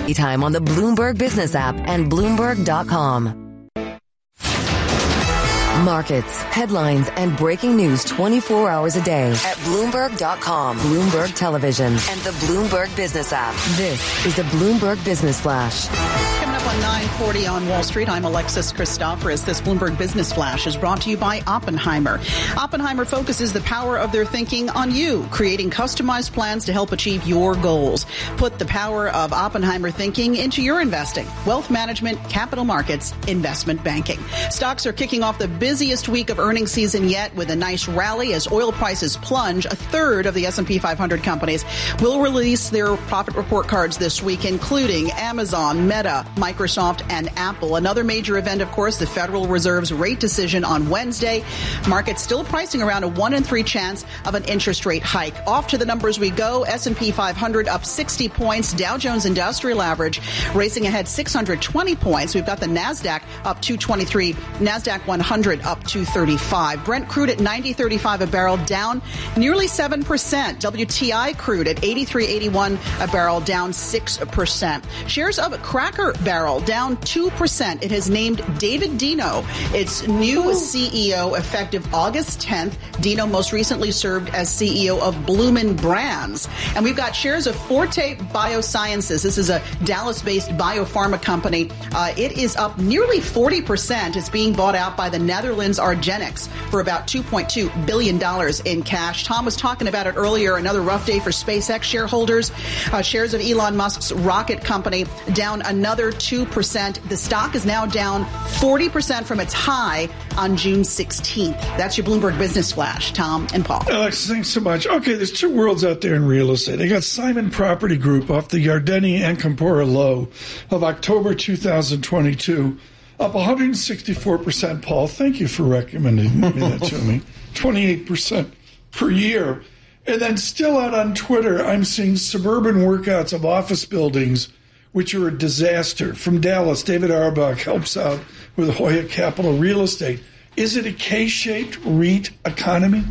Anytime on the Bloomberg Business app and Bloomberg.com. Markets, headlines, and breaking news 24 hours a day at Bloomberg.com, Bloomberg Television, and the Bloomberg Business app. This is the Bloomberg Business Flash. Coming up on 9:40 on Wall Street, I'm Alexis Christoforous. This Bloomberg Business Flash is brought to you by Oppenheimer. Oppenheimer focuses the power of their thinking on you, creating customized plans to help achieve your goals. Put the power of Oppenheimer thinking into your investing, wealth management, capital markets, investment banking. Stocks are kicking off the busiest week of earnings season yet with a nice rally as oil prices plunge. A third of the S&P 500 companies will release their profit report cards this week, including Amazon, Meta, Microsoft, and Apple. Another major event, of course, the Federal Reserve's rate decision on Wednesday. Markets still pricing around a 1 in 3 chance of an interest rate hike. Off to the numbers we go. S&P 500 up 60 points. Dow Jones Industrial Average racing ahead 620 points. We've got the NASDAQ up 223. NASDAQ 100 up 235. Brent crude at $90.35 a barrel, down nearly 7%. WTI crude at $83.81 a barrel, down 6%. Shares of Cracker Barrel down 2%. It has named David Deno its new CEO effective August 10th. Deno most recently served as CEO of Bloomin' Brands. And we've got shares of Forte Biosciences. This is a Dallas-based biopharma company. It is up nearly 40%. It's being bought out by the Netherlands Argenix for about $2.2 billion in cash. Tom was talking about it earlier. Another rough day for SpaceX shareholders. Shares of Elon Musk's rocket company down another 2%. The stock is now down 40% from its high on June 16th. That's your Bloomberg Business Flash. Tom and Paul. Alex, thanks so much. Okay, there's two worlds out there in real estate. They got Simon Property Group off the Yardeni and Campora low of October 2022. Up 164%, Paul. Thank you for recommending that to me. 28% per year. And then still out on Twitter, I'm seeing suburban workouts of office buildings, which are a disaster. From Dallas, David Auerbach helps out with Hoya Capital Real Estate. Is it a K-shaped REIT economy?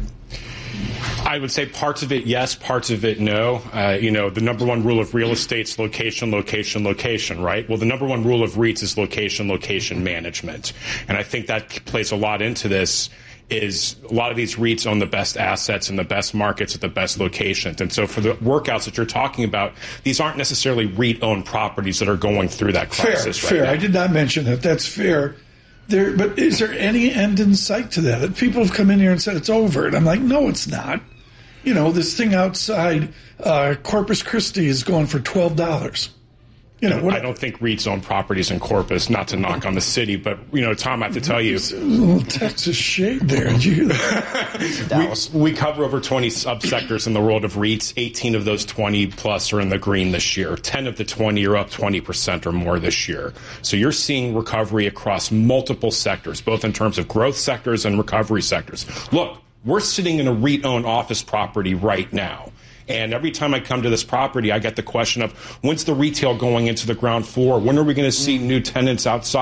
I would say parts of it, yes, parts of it, no. The number one rule of real estate is location, location, location, right? Well, the number one rule of REITs is location, location management. And I think that plays a lot into this. Is a lot of these REITs own the best assets in the best markets at the best locations. And so for the workouts that you're talking about, these aren't necessarily REIT-owned properties that are going through that crisis fair. I did not mention that. That's fair. But is there any end in sight to that? People have come in here and said it's over. And I'm like, no, it's not. This thing outside Corpus Christi is going for $12. I don't think REITs own properties in Corpus, not to knock on the city, but, Tom, I have to tell you. There's a little Texas shade there. Did you hear that? We cover over 20 subsectors in the world of REITs. 18 of those 20 plus are in the green this year. 10 of the 20 are up 20% or more this year. So you're seeing recovery across multiple sectors, both in terms of growth sectors and recovery sectors. Look, we're sitting in a REIT-owned office property right now. And every time I come to this property, I get the question of, when's the retail going into the ground floor? When are we going to see new tenants outside?